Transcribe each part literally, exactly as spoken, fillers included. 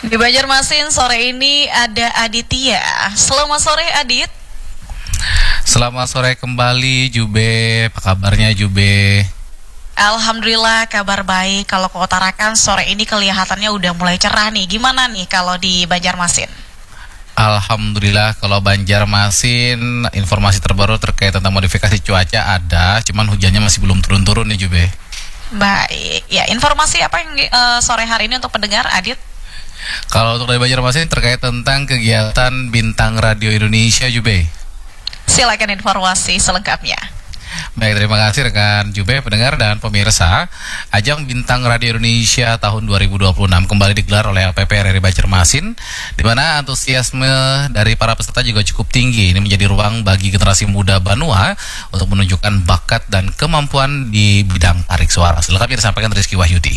Di Banjarmasin sore ini ada Aditya. Selamat sore Adit. Selamat sore kembali Jube. Apa kabarnya Jube? Alhamdulillah kabar baik. Kalau keutarakan sore ini kelihatannya udah mulai cerah nih. Gimana nih kalau di Banjarmasin? Alhamdulillah kalau Banjarmasin informasi terbaru terkait tentang modifikasi cuaca ada, cuman hujannya masih belum turun-turun nih Jube. Baik. Ya, informasi apa yang uh, sore hari ini untuk pendengar Adit? Kalau untuk dari Banjarmasin terkait tentang kegiatan Bintang Radio Indonesia Jube. Silakan informasi selengkapnya. Baik, terima kasih rekan Jube, pendengar dan pemirsa. Ajang Bintang Radio Indonesia tahun dua ribu dua puluh enam kembali digelar oleh L P P R R I Banjarmasin, di mana antusiasme dari para peserta juga cukup tinggi. Ini menjadi ruang bagi generasi muda Banua untuk menunjukkan bakat dan kemampuan di bidang tarik suara. Selengkapnya disampaikan Rizky Wahyudi.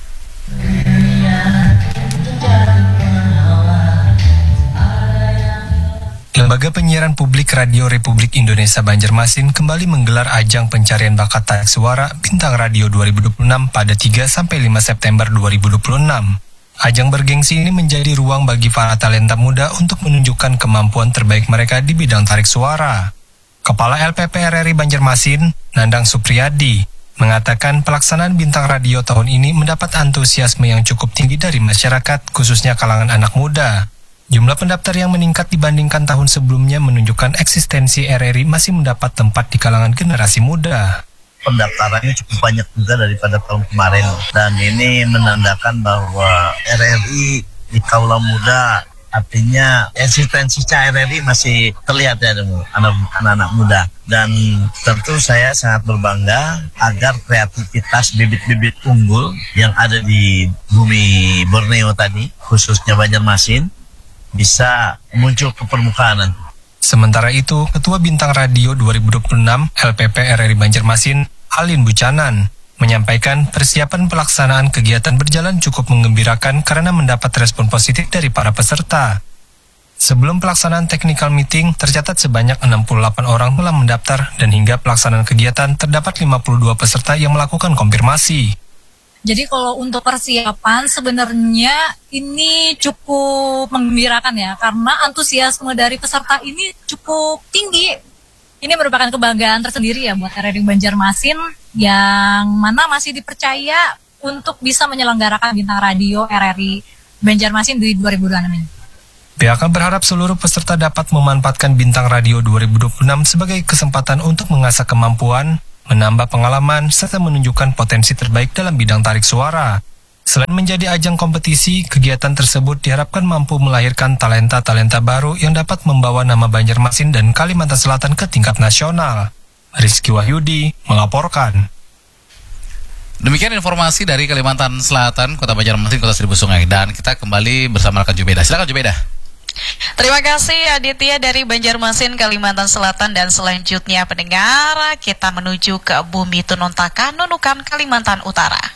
Lembaga Penyiaran Publik Radio Republik Indonesia Banjarmasin kembali menggelar ajang pencarian bakat tarik suara Bintang Radio dua ribu dua puluh enam pada tiga sampai lima September dua ribu dua puluh enam. Ajang bergengsi ini menjadi ruang bagi para talenta muda untuk menunjukkan kemampuan terbaik mereka di bidang tarik suara. Kepala L P P R R I Banjarmasin, Nandang Supriyadi, mengatakan pelaksanaan Bintang Radio tahun ini mendapat antusiasme yang cukup tinggi dari masyarakat, khususnya kalangan anak muda. Jumlah pendaftar yang meningkat dibandingkan tahun sebelumnya menunjukkan eksistensi R R I masih mendapat tempat di kalangan generasi muda. Pendaftarannya cukup banyak juga daripada tahun kemarin, dan ini menandakan bahwa R R I di kaula muda, artinya eksistensi R R I masih terlihat ya anak-anak muda. Dan tentu saya sangat berbangga agar kreativitas bibit-bibit unggul yang ada di bumi Borneo tadi, khususnya Banjarmasin, bisa muncul ke permukaan. Sementara itu, Ketua Bintang Radio dua ribu dua puluh enam L P P R R I Banjarmasin, Alin Buchanan, menyampaikan persiapan pelaksanaan kegiatan berjalan cukup menggembirakan karena mendapat respon positif dari para peserta. Sebelum pelaksanaan technical meeting, tercatat sebanyak enam puluh delapan orang telah mendaftar dan hingga pelaksanaan kegiatan terdapat lima puluh dua peserta yang melakukan konfirmasi. Jadi kalau untuk persiapan sebenarnya ini cukup menggembirakan ya, karena antusiasme dari peserta ini cukup tinggi. Ini merupakan kebanggaan tersendiri ya buat R R I Banjarmasin yang mana masih dipercaya untuk bisa menyelenggarakan Bintang Radio R R I Banjarmasin di dua ribu dua puluh enam ini. Pihaknya berharap seluruh peserta dapat memanfaatkan Bintang Radio dua ribu dua puluh enam sebagai kesempatan untuk mengasah kemampuan, menambah pengalaman, serta menunjukkan potensi terbaik dalam bidang tarik suara. Selain menjadi ajang kompetisi, kegiatan tersebut diharapkan mampu melahirkan talenta-talenta baru yang dapat membawa nama Banjarmasin dan Kalimantan Selatan ke tingkat nasional. Rizky Wahyudi melaporkan. Demikian informasi dari Kalimantan Selatan, Kota Banjarmasin, Kota Seribu Sungai. Dan kita kembali bersama rekan Jubeda. Silakan Jubeda. Terima kasih Aditya dari Banjarmasin, Kalimantan Selatan. Dan selanjutnya pendengar, kita menuju ke Bumi Tununtaka, Nunukan, Kalimantan Utara.